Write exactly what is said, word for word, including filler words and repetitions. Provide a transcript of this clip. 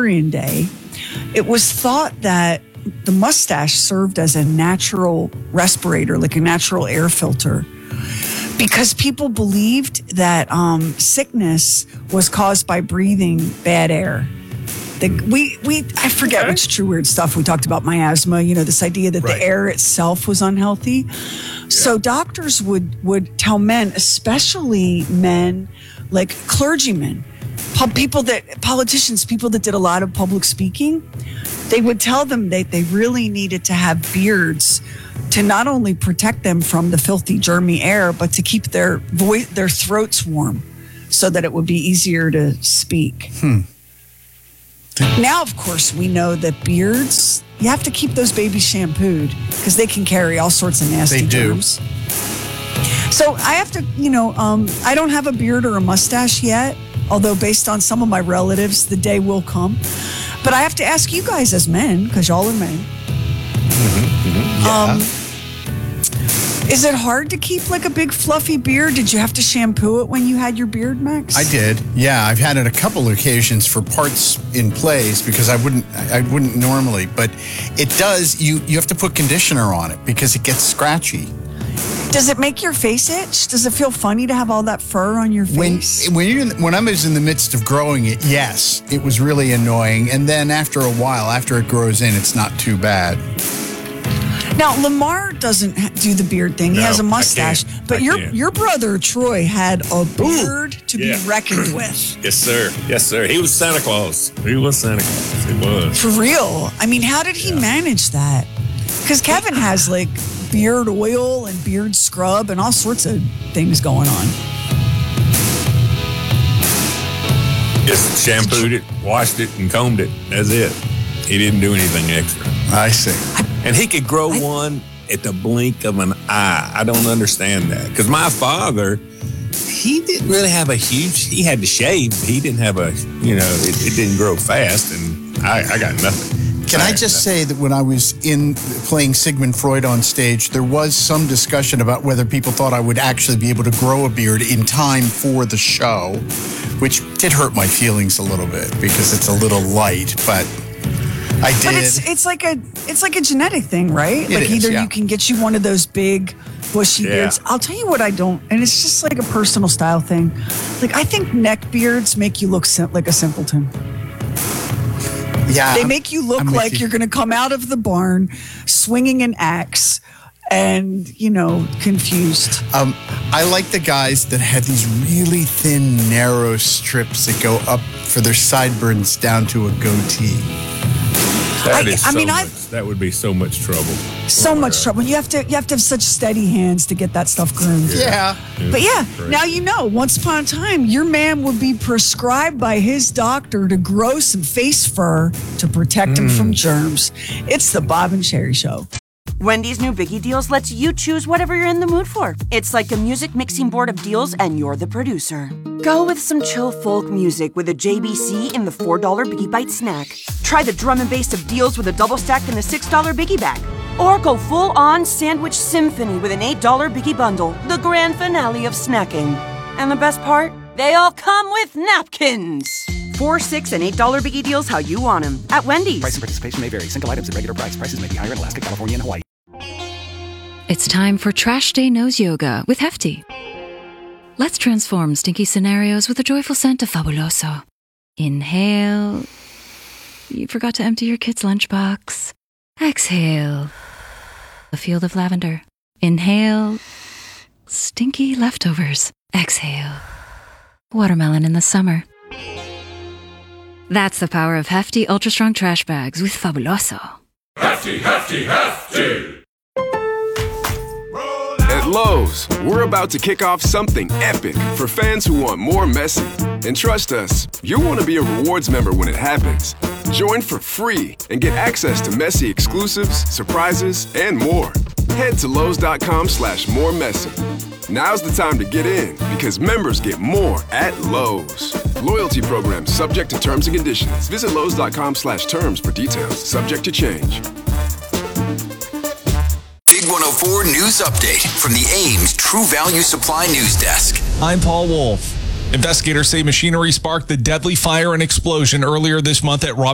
Victorian day, it was thought that the mustache served as a natural respirator, like a natural air filter, because people believed that um, sickness was caused by breathing bad air. The, we, we, I forget okay. which true weird stuff we talked about miasma, you know, this idea that right. the air itself was unhealthy. Yeah. So doctors would, would tell men, especially men like clergymen, people that, politicians, people that did a lot of public speaking, they would tell them that they really needed to have beards to not only protect them from the filthy, germy air, but to keep their voice, their throats warm so that it would be easier to speak. Hmm. Now, of course, we know that beards, you have to keep those babies shampooed because they can carry all sorts of nasty they do. germs. So I have to, you know, um, I don't have a beard or a mustache yet, although based on some of my relatives, the day will come. But I have to ask you guys as men, because y'all are men. Mm-hmm, mm-hmm, yeah. Um, is it hard to keep like a big fluffy beard? Did you have to shampoo it when you had your beard, Max? I did. Yeah, I've had it a couple occasions for parts in place because I wouldn't I wouldn't normally, but it does you you have to put conditioner on it because it gets scratchy. Does it make your face itch? Does it feel funny to have all that fur on your face? When when you when I was in the midst of growing it, yes, it was really annoying, and then after a while, after it grows in, it's not too bad. Now, Lamar doesn't do the beard thing. He no, has a mustache. But I your can't. your brother, Troy, had a beard Ooh, to yeah. be reckoned with. Yes, sir. Yes, sir. He was Santa Claus. He was Santa Claus. He was. For real. I mean, how did he yeah. manage that? Because Kevin has, like, beard oil and beard scrub and all sorts of things going on. Just shampooed it, washed it, and combed it. That's it. He didn't do anything extra. I see. And he could grow one at the blink of an eye. I don't understand that. Because my father, he didn't really have a huge, he had to shave. He didn't have a, you know, it, it didn't grow fast. And I, I got nothing. Can I, I just nothing. say that when I was in playing Sigmund Freud on stage, there was some discussion about whether people thought I would actually be able to grow a beard in time for the show, which did hurt my feelings a little bit because it's a little light, but I did. But it's it's like a it's like a genetic thing, right? It like is, either yeah. you can get you one of those big bushy yeah. beards. I'll tell you what I don't, and it's just like a personal style thing. Like I think neck beards make you look sim- like a simpleton. Yeah, they make you look like you. you're going to come out of the barn swinging an axe and, you know, confused. Um, I like the guys that have these really thin, narrow strips that go up for their sideburns down to a goatee. That I, is I so mean, much, I that would be so much trouble. So much trouble. You have to you have to have such steady hands to get that stuff groomed. Yeah. yeah. But yeah, Great. now you know, once upon a time, your man would be prescribed by his doctor to grow some face fur to protect mm. him from germs. It's the Bob and Sherry Show. Wendy's new Biggie Deals lets you choose whatever you're in the mood for. It's like a music mixing board of deals, and you're the producer. Go with some chill folk music with a J B C in the four dollar Biggie Bite snack. Try the drum and bass of deals with a double stack in the six dollar Biggie Bag. Or go full-on sandwich symphony with an eight dollar Biggie Bundle, the grand finale of snacking. And the best part? They all come with napkins. Four, six, and eight dollar Biggie Deals how you want them at Wendy's. Price and participation may vary. Single items at regular price. Prices may be higher in Alaska, California, and Hawaii. It's time for Trash Day Nose Yoga with Hefty. Let's transform stinky scenarios with a joyful scent of Fabuloso. Inhale. You forgot to empty your kid's lunchbox. Exhale. A field of lavender. Inhale. Stinky leftovers. Exhale. Watermelon in the summer. That's the power of Hefty Ultra Strong Trash Bags with Fabuloso. Hefty, Hefty, Hefty! At Lowe's, we're about to kick off something epic for fans who want more messy. And trust us, you'll want to be a rewards member when it happens. Join for free and get access to messy exclusives, surprises, and more. Head to Lowe's.com slash more messy. Now's the time to get in because members get more at Lowe's. Loyalty program subject to terms and conditions. Visit Lowe's.com slash terms for details. Subject to change. Big one oh four News Update from the Ames True Value Supply News Desk. I'm Paul Wolf. Investigators say machinery sparked the deadly fire and explosion earlier this month at Robert